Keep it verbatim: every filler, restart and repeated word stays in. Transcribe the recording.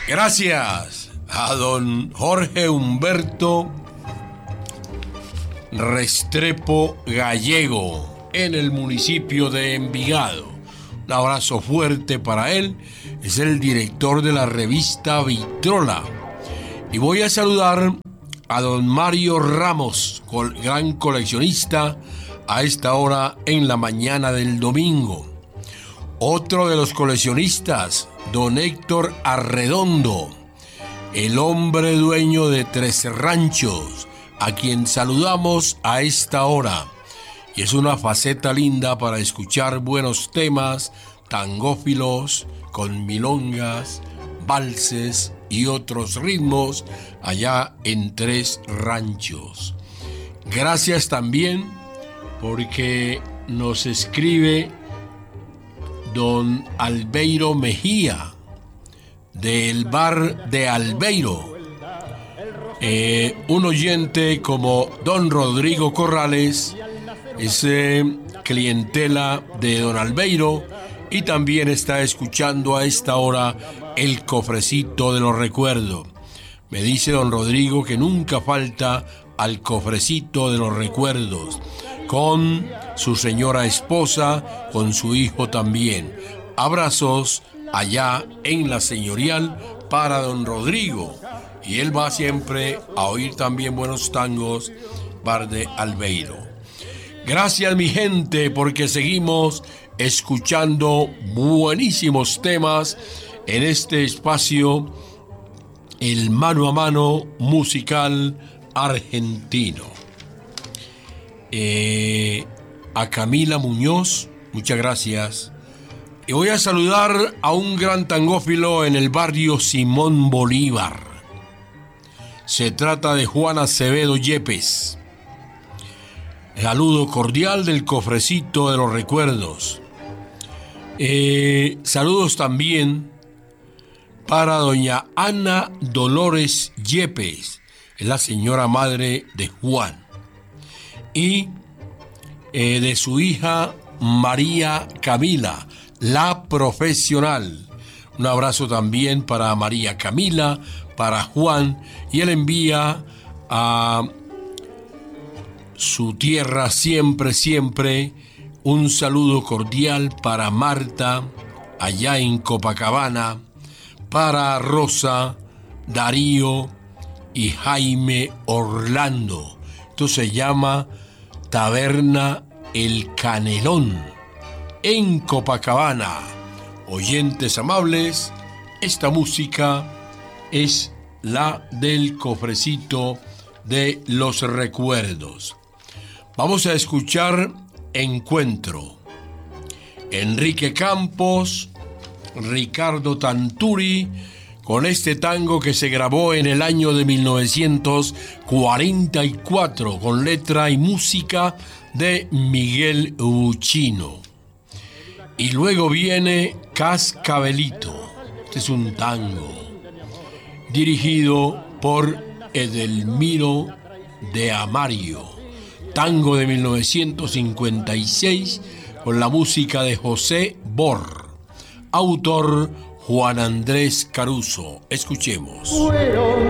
Gracias a don Jorge Humberto Restrepo Gallego en el municipio de Envigado. Un abrazo fuerte para él. Es el director de la revista Vitrola. Y voy a saludar a don Mario Ramos, gran coleccionista, a esta hora en la mañana del domingo. Otro de los coleccionistas, don Héctor Arredondo, el hombre dueño de Tres Ranchos, a quien saludamos a esta hora. Y es una faceta linda para escuchar buenos temas tangófilos, con milongas, valses y otros ritmos allá en Tres Ranchos. Gracias también porque nos escribe don Albeiro Mejía del bar de Albeiro, eh, un oyente como don Rodrigo Corrales, es eh, clientela de don Albeiro, y también está escuchando a esta hora el cofrecito de los recuerdos. Me dice don Rodrigo que nunca falta al cofrecito de los recuerdos, con su señora esposa, con su hijo también. Abrazos allá en la señorial para don Rodrigo. Y él va siempre a oír también buenos tangos, bar de Albeiro. Gracias, mi gente, porque seguimos escuchando buenísimos temas en este espacio, el mano a mano musical argentino. Eh, a Camila Muñoz, muchas gracias. Y voy a saludar a un gran tangófilo en el barrio Simón Bolívar. Se trata de Juan Acevedo Yepes. Saludo cordial del cofrecito de los recuerdos. Eh, saludos también para doña Ana Dolores Yepes, la señora madre de Juan, y eh, de su hija María Camila, la profesional. Un abrazo también para María Camila, para Juan, y él envía a su tierra siempre, siempre, un saludo cordial para Marta, allá en Copacabana, para Rosa, Darío y Jaime Orlando. Esto se llama Taberna El Canelón, en Copacabana. Oyentes amables, esta música es la del cofrecito de los recuerdos. Vamos a escuchar Encuentro. Enrique Campos, Ricardo Tanturi, con este tango que se grabó en el año de mil novecientos cuarenta y cuatro, con letra y música de Miguel Buchino. Y luego viene Cascabelito. Este es un tango dirigido por Edelmiro de Amario. Tango de mil novecientos cincuenta y seis con la música de José Bor. Autor Juan Andrés Caruso. Escuchemos.